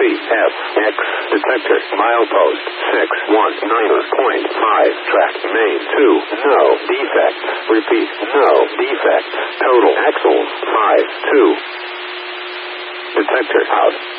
CF, X, detector, milepost, 619.5, track, main, 2, no defects, repeat, no defects, total axles, 5, 2, detector, out.